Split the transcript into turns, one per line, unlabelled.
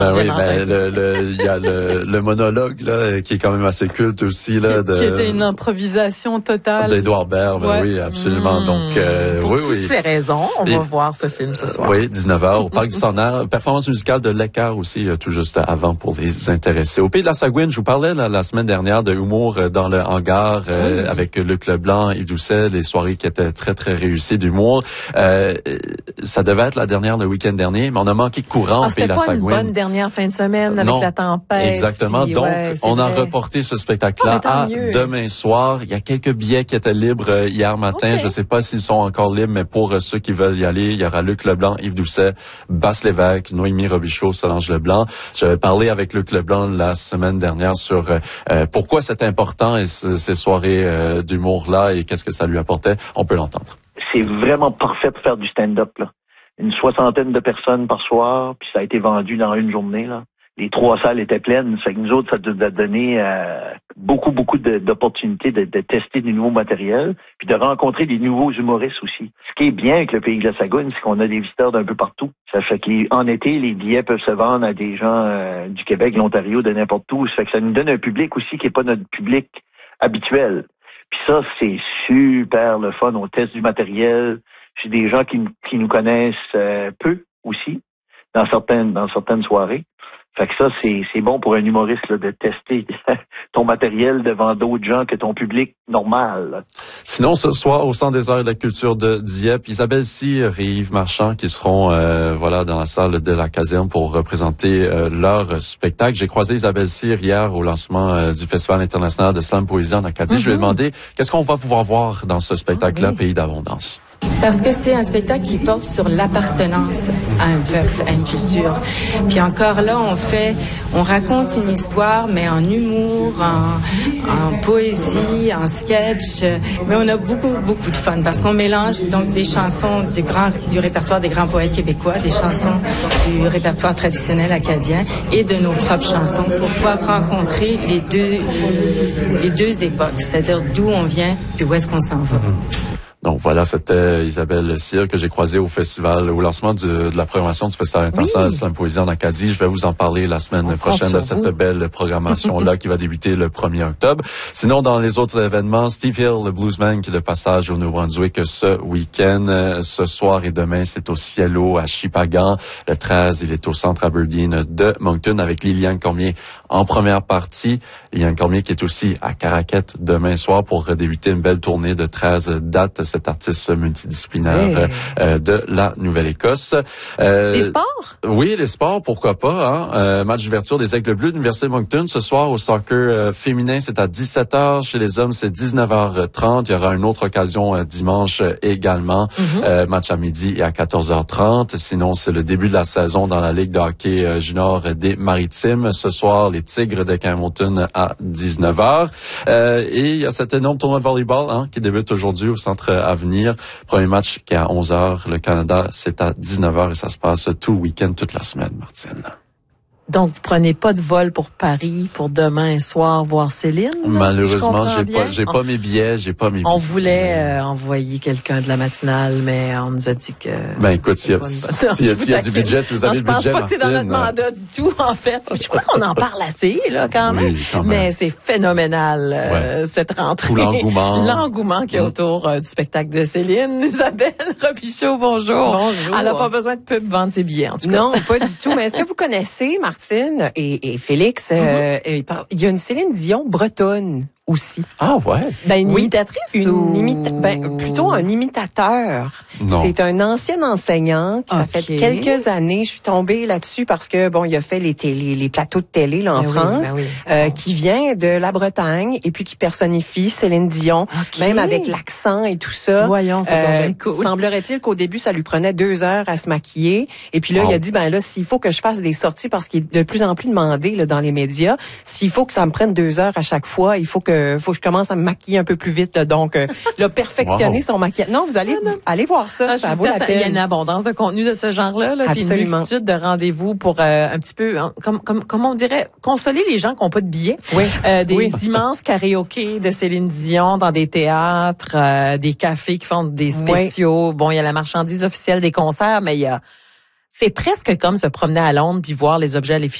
Ben oui, il y a le monologue là qui est quand même assez culte aussi là,
qui était une improvisation totale
d'Édouard Baird. Ben oui, absolument. Donc
pour toutes ces raisons, on va voir ce film ce soir.
Oui, 19h au Parc du Centenaire. Performance musicale de Leclerc aussi tout juste avant pour les intéressés. Au Pays de la Sagouine, je vous parlais la semaine dernière de humour dans le hangar avec Luc Leblanc, Yves Doucet, les soirées qui étaient très très réussies d'humour. Ça devait être la dernière le week-end dernier, mais on a manqué de courant au Pays de la Sagouine.
C'était pas une bonne dernière fin de semaine avec la tempête.
Exactement. Puis, donc, on a reporté ce spectacle-là à demain soir. Il y a quelques billets qui étaient libres hier matin. Je ne sais pas s'ils sont encore libres, mais pour ceux qui veulent y aller, il y aura Luc Leblanc, Yves Doucet, Basse Lévesque, Noémie Robichaud, Solange Leblanc. J'avais parlé avec Luc Leblanc la semaine dernière sur pourquoi c'est important et ces soirées d'humour-là et qu'est-ce que ça lui apportait. On peut l'entendre.
C'est vraiment parfait pour faire du stand-up, là. Une 60aine de personnes par soir, puis ça a été vendu dans une journée, là. Les 3 salles étaient pleines. Ça fait que nous autres, ça nous a donné beaucoup d'opportunités de tester du nouveau matériel, puis de rencontrer des nouveaux humoristes aussi. Ce qui est bien avec le Pays de la Sagouine, c'est qu'on a des visiteurs d'un peu partout. Ça fait qu'en été, les billets peuvent se vendre à des gens du Québec, de l'Ontario, de n'importe où. Ça fait que ça nous donne un public aussi qui n'est pas notre public habituel. Puis ça, c'est super le fun. On teste du matériel. J'ai des gens qui nous connaissent peu aussi dans certaines soirées. Fait que ça, c'est bon pour un humoriste là, de tester ton matériel devant d'autres gens que ton public normal. Là.
Sinon, ce soir, au Centre des arts et de la culture de Dieppe, Isabelle Cyr et Yves Marchand qui seront dans la salle de la caserne pour représenter leur spectacle. J'ai croisé Isabelle Cyr hier au lancement du Festival international de slam poésie en Acadie. Je lui ai demandé qu'est-ce qu'on va pouvoir voir dans ce spectacle-là, Pays d'abondance.
Parce que c'est un spectacle qui porte sur l'appartenance à un peuple, à une culture. Puis encore là, on raconte une histoire, mais en humour, en poésie, en sketch. Mais on a beaucoup de fun parce qu'on mélange donc des chansons du répertoire des grands poètes québécois, des chansons du répertoire traditionnel acadien et de nos propres chansons pour pouvoir rencontrer les deux époques, c'est-à-dire d'où on vient et où est-ce qu'on s'en va.
Donc voilà, c'était Isabelle Cyr que j'ai croisée au festival, au lancement de la programmation du Festival international de slam poésie en Acadie. Je vais vous en parler la semaine prochaine de cette belle programmation-là qui va débuter le 1er octobre. Sinon, dans les autres événements, Steve Hill, le bluesman, qui est de passage au Nouveau-Brunswick ce week-end. Ce soir et demain, c'est au Cielo à Shippagan. Le 13, il est au Centre Aberdeen de Moncton avec Liliane Cormier en première partie. Liliane Cormier qui est aussi à Caraquette demain soir pour débuter une belle tournée de 13 dates. Cet artiste multidisciplinaire de la Nouvelle-Écosse.
Les sports?
Oui, les sports, pourquoi pas. Hein? Match d'ouverture des Aigles Bleus de l'Université de Moncton ce soir au soccer féminin. C'est à 17h. Chez les hommes, c'est 19h30. Il y aura une autre occasion dimanche également. Match à midi et à 14h30. Sinon, c'est le début de la saison dans la Ligue de hockey junior des Maritimes. Ce soir, les Tigres de Campbellton à 19h. Et il y a cet énorme tournoi de volleyball qui débute aujourd'hui au Centre Avenir. Premier match qui est à 11h. Le Canada, c'est à 19h et ça se passe tout le week-end, toute la semaine, Martine.
Donc, vous prenez pas de vol pour Paris pour demain soir voir Céline?
Malheureusement, j'ai pas mes billets,
On voulait envoyer quelqu'un de la matinale, mais on nous a dit que...
Ben, écoute, s'il y a du budget, si vous avez le budget,
Martine. Je pense pas que c'est dans notre mandat du tout, en fait. Je crois qu'on en parle assez, là, quand même.
Oui, quand même.
Mais c'est phénoménal, cette rentrée.
Tout l'engouement.
L'engouement qu'il y a autour du spectacle de Céline. Isabelle Robichaud, bonjour.
Bonjour.
Elle n'a pas besoin de pub vendre ses billets, en tout cas.
Non, pas du tout. Mais est-ce que vous connaissez, Martine et Félix, il y a une Céline Dion bretonne aussi.
Ah ouais?
Ben, une imitatrice
plutôt un imitateur.
Non.
C'est un ancien enseignant qui ça fait quelques années, je suis tombée là-dessus parce que il a fait les plateaux de télé là en France, qui vient de la Bretagne et puis qui personnifie Céline Dion, même avec l'accent et tout ça.
Voyons, c'est cool.
Semblerait-il qu'au début ça lui prenait 2 heures à se maquiller et puis là il a dit s'il faut que je fasse des sorties parce qu'il est de plus en plus demandé là dans les médias, s'il faut que ça me prenne 2 heures à chaque fois, il faut que je commence à me maquiller un peu plus vite. Là, donc, il a perfectionné son maquillage. Non, vous allez voir ça, ça vaut la peine.
Il y a une abondance de contenu de ce genre-là, puis une multitude de rendez-vous pour un petit peu, comme on dirait, consoler les gens qui n'ont pas de billets. Des immenses karaokés de Céline Dion dans des théâtres, des cafés qui font des spéciaux. Bon, il y a la marchandise officielle des concerts, mais il y a c'est presque comme se promener à Londres puis voir les objets à